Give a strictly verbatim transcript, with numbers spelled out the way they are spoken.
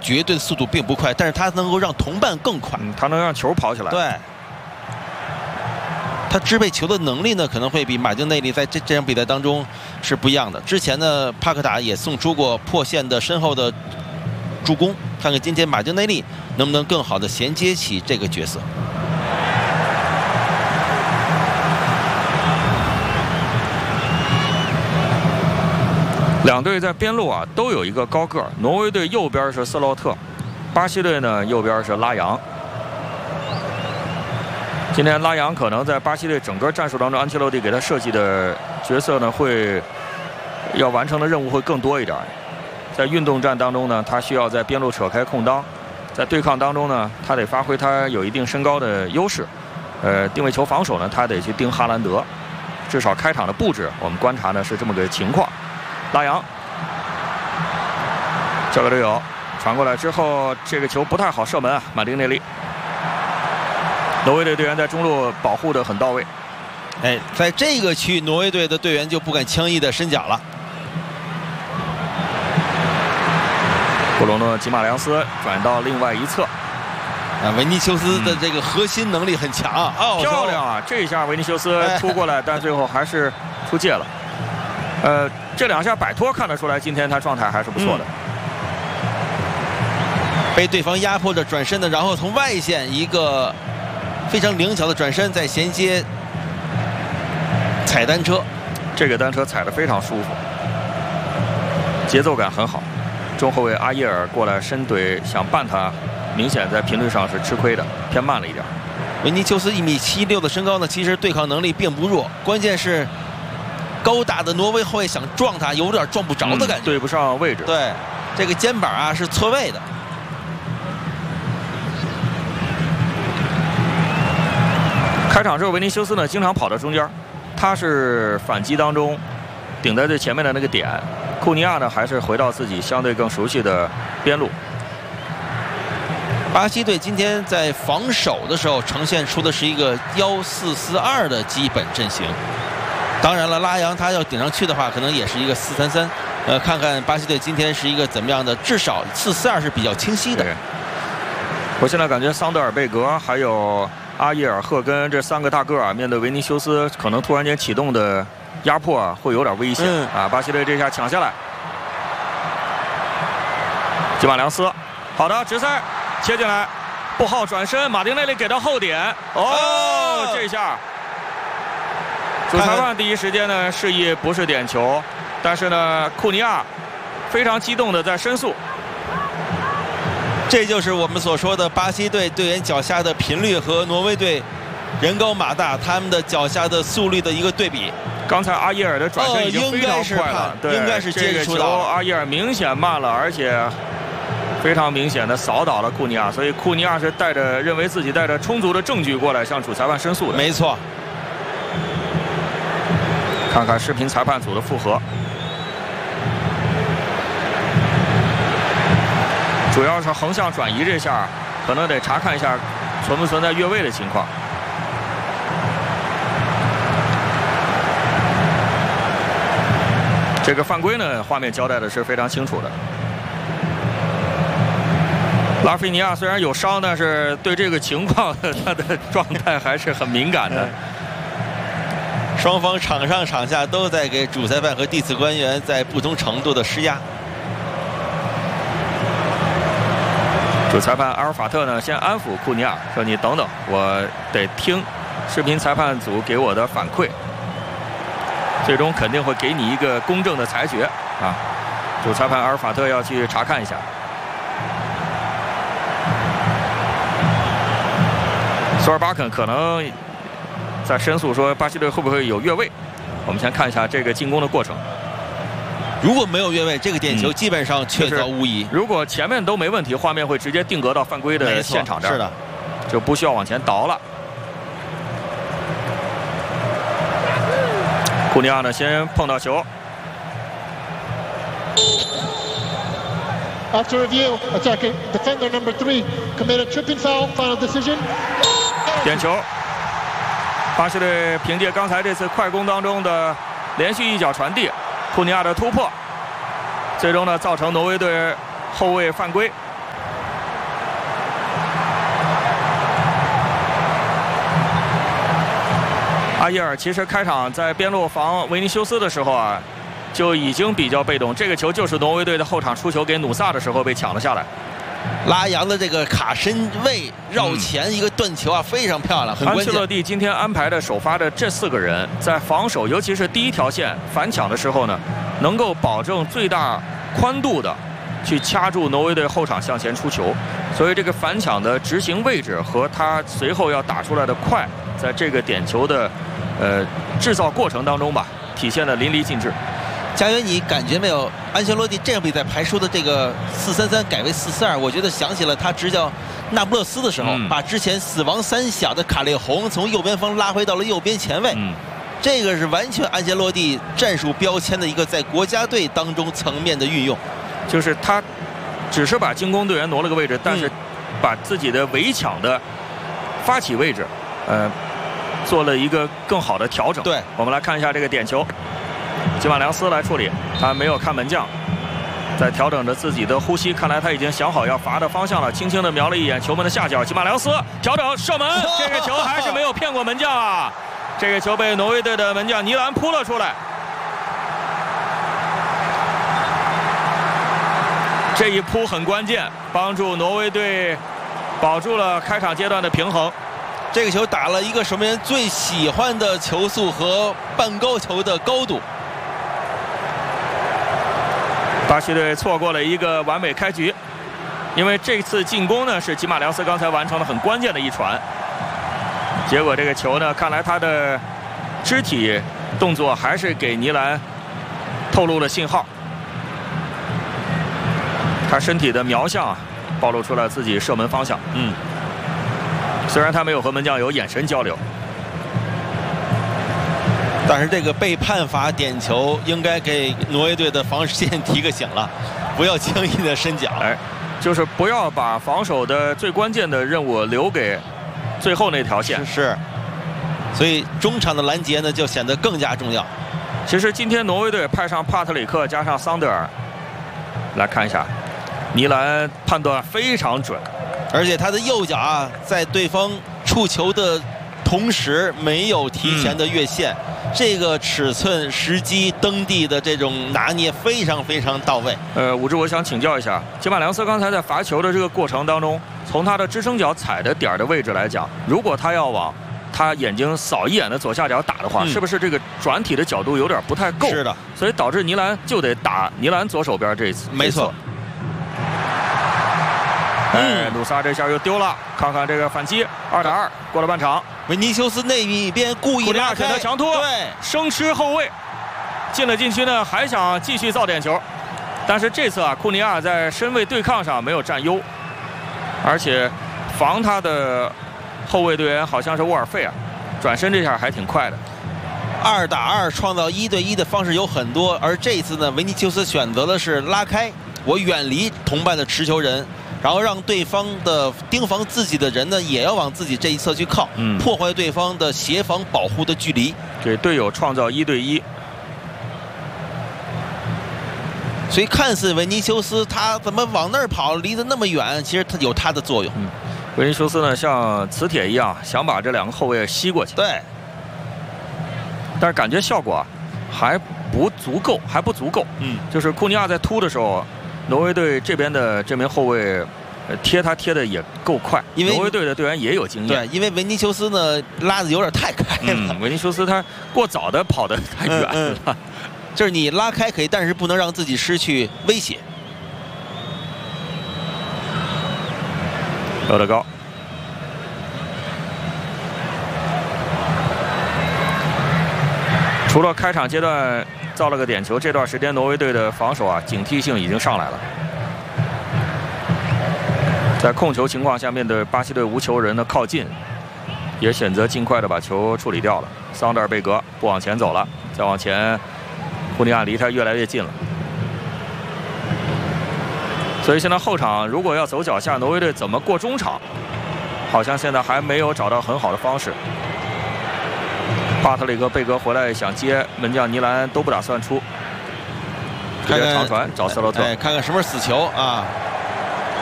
绝对的速度并不快，但是他能够让同伴更快， 嗯、他能让球跑起来。 对。 他支配球的能力呢，可能会比马丁内利在这这场比赛当中是不一样的。之前呢，帕克塔也送出过破线的身后的助攻，看看今天马丁内利能不能更好的衔接起这个角色。 两队在边路啊都有一个高个儿，挪威队右边是斯洛特，巴西队呢右边是拉扬。 今天拉扬可能在巴西队整个战术当中，安切洛蒂给他设计的角色呢，会要完成的任务会更多一点。在运动战当中呢，他需要在边路扯开空当；在对抗当中呢，他得发挥他有一定身高的优势。呃，定位球防守呢，他得去盯哈兰德。至少开场的布置，我们观察呢是这么个情况。拉扬交给队友，传过来之后，这个球不太好射门啊，马丁内利。 挪威队队员在中路保护得很到位， 哎，在这个区域，挪威队的队员就不敢轻易的伸脚了。 布鲁诺·吉马良斯转到另外一侧， 啊，维尼修斯的这个核心能力很强， 嗯、哦，漂亮啊！这一下维尼修斯突过来，但最后还是出界了。呃，这两下摆脱看得出来，今天他状态还是不错的。 嗯、被对方压迫着转身的，然后从外线一个。 非常灵巧的转身，再衔接踩单车， 这个单车踩得非常舒服，节奏感很好。中后卫阿耶尔过来深怼想绊他，明显在频率上是吃亏的，偏慢了一点。 维尼修斯一米七六的身高呢，其实对抗能力并不弱，关键是高大的挪威后卫想撞他，有点撞不着的感觉， 嗯、对不上位置。 对，这个肩膀啊是错位的。 开场之后，维尼修斯呢经常跑到中间，他是反击当中顶在最前面的那个点。库尼亚呢还是回到自己相对更熟悉的边路。 巴西队今天在防守的时候呈现出的是一个幺四四二的基本阵型。当然了，拉扬他要顶上去的话，可能也是一个四三三。呃，看看巴西队今天是一个怎么样的，至少四四二是比较清晰的。 我现在感觉桑德尔贝格还有。 阿耶尔、赫根这三个大个啊，面对维尼修斯可能突然间启动的压迫啊，会有点危险、嗯、啊！巴西队这下抢下来，吉马良斯，好的，直塞切进来，不好转身，马丁内利给到后点，哦，哦这下主裁判第一时间呢示意不是点球，但是呢库尼亚非常激动的在申诉。 这就是我们所说的巴西队队员脚下的频率和挪威队人高马大，他们的脚下的速率的一个对比。 刚才阿耶尔的转身已经非常快了， 呃、对，应该是接触到阿耶尔明显慢了，而且非常明显的扫倒了库尼亚，所以库尼亚是带着认为自己带着充足的证据过来向主裁判申诉的。 没错。 看看视频裁判组的复核。 主要是横向转移这下，可能得查看一下存不存在越位的情况。这个犯规呢，画面交代的是非常清楚的。拉菲尼亚虽然有伤，但是对这个情况他的状态还是很敏感的。 双方场上场下都在给主裁判和地次官员在不同程度的施压。 主裁判阿尔法特呢，先安抚库尼亚，说：“你等等，我得听视频裁判组给我的反馈，最终肯定会给你一个公正的裁决啊！”主裁判阿尔法特要去查看一下。索尔巴肯可能在申诉说巴西队会不会有越位？我们先看一下这个进攻的过程。 如果没有越位，这个点球基本上确凿无疑。嗯、如果前面都没问题，画面会直接定格到犯规的现场这儿，是的，就不需要往前倒了。库尼亚呢，先碰到球。 After review, attacking defender number three committed tripping foul. Final decision. 点球。巴西队凭借刚才这次快攻当中的连续一脚传递。 库尼亚的突破，最终呢造成挪威队后卫犯规， 阿耶尔其实开场在边路防维尼修斯的时候啊，就已经比较被动。这个球就是挪威队的后场出球给努萨的时候被抢了下来。 拉扬的这个卡身位绕前一个断球啊，嗯、非常漂亮，很关键。 安切洛蒂今天安排的首发的这四个人，在防守，尤其是第一条线反抢的时候呢，能够保证最大宽度的去掐住挪威队后场向前出球。所以这个反抢的执行位置和他随后要打出来的快，在这个点球的呃制造过程当中吧，体现得淋漓尽致。 佳源，你感觉没有？安切洛蒂这场比赛排出的这个四三三改为四四二，我觉得想起了他执教那不勒斯的时候，嗯、把之前死亡三小的卡列洪从右边锋拉回到了右边前卫。嗯、这个是完全安切洛蒂战术标签的一个在国家队当中层面的运用， 就是他只是把进攻队员挪了个位置，但是把自己的围抢的发起位置，呃，做了一个更好的调整。 对， 我们来看一下这个点球。吉马良斯来处理，他没有看门将，在调整着自己的呼吸，看来他已经想好要罚的方向了，轻轻地瞄了一眼球门的下角，吉马良斯调整射门，这个球还是没有骗过门将啊！这个球被挪威队的门将尼兰扑了出来，这一扑很关键，帮助挪威队保住了开场阶段的平衡。 这个球打了一个守门员最喜欢的球速和半高球的高度。 巴西队错过了一个完美开局，因为这次进攻呢是吉马良斯刚才完成了很关键的一传，结果这个球呢，看来他的肢体动作还是给尼兰透露了信号，他身体的瞄向啊，暴露出了自己射门方向。嗯。虽然他没有和门将有眼神交流， 但是这个被判罚点球应该给挪威队的防线提个醒了，不要轻易的伸脚。 哎，就是不要把防守的最关键的任务留给最后那条线。 是是。所以中场的拦截呢就显得更加重要。 其实今天挪威队派上帕特里克加上桑德尔，来看一下，尼兰判断非常准。 而且他的右脚啊，在对方触球的同时没有提前的越线，嗯、这个尺寸、时机、蹬地的这种拿捏非常非常到位。 呃，武志，我想请教一下，吉马良斯刚才在罚球的这个过程当中，从他的支撑脚踩的点的位置来讲，如果他要往他眼睛扫一眼的左下角打的话，嗯、是不是这个转体的角度有点不太够？ 是的， 所以导致尼兰就得打尼兰左手边这一次。 没错。 哎，努萨这下又丢了，看看这个反击，二打二，过了半场。 维尼修斯那一边故意拉开选择强突， 对， 生吃后卫，进了禁区呢，还想继续造点球，但是这次啊，库尼亚在身位对抗上没有占优，而且防他的后卫队员好像是沃尔费啊，转身这下还挺快的。 二打二创造一对一的方式有很多，而这一次呢，维尼修斯选择的是拉开，我远离同伴的持球人。然后让对方的盯防自己的人呢，也要往自己这一侧去靠，嗯、破坏对方的协防保护的距离， 给队友创造一对一。 所以看似维尼修斯他怎么往那儿跑，离得那么远，其实他有他的作用。嗯、 维尼修斯呢，像磁铁一样，想把这两个后卫吸过去。 对， 但是感觉效果还不足够，还不足够。嗯，就是库尼亚在突的时候。挪威队这边的这名后卫，呃，贴他贴的也够快，因为挪威队的队员也有经验。 对，因为维尼修斯呢拉的有点太开了， 嗯、维尼修斯他过早的跑得太远了。嗯嗯、 就是你拉开可以，但是不能让自己失去威胁。 有得高，除了开场阶段造了个点球，这段时间挪威队的防守啊，警惕性已经上来了。在控球情况下，面对巴西队无球人的靠近，也选择尽快的把球处理掉了。桑德尔贝格不往前走了，再往前，库尼亚离他越来越近了。所以现在后场如果要走脚下，挪威队怎么过中场，好像现在还没有找到很好的方式。巴特里克、贝格回来想接，门将尼兰都不打算出。 看看长传找斯洛特， 哎，看看什么是死球啊！